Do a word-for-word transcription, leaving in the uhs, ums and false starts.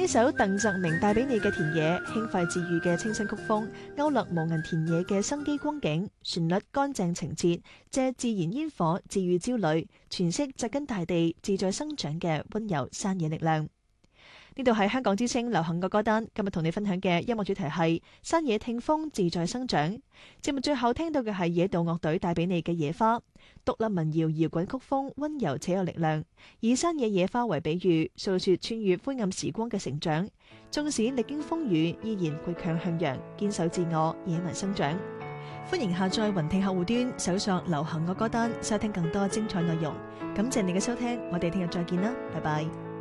呢首鄧澤明帶俾你嘅田野，輕快治愈嘅清新曲風，勾勒無垠田野嘅生機光景，旋律乾淨情切，借自然煙火治愈焦慮，詮釋扎根大地自在生長嘅溫柔山野力量。呢度係香港之聲流行嘅歌單，今日同你分享嘅音樂主題係山野聽風自在生長。節目最後聽到嘅係野道樂隊帶俾你嘅野花，獨立民謠搖滾曲風，溫柔且有力量，以山野野花為比喻，訴說穿越灰暗時光嘅成長。縱使歷經風雨，依然倔強向陽，堅守自我，野蠻生長。歡迎下載雲聽客戶端，搜索流行樂歌單，收聽更多精彩內容。感謝你嘅收聽，我哋聽日再見啦，拜拜。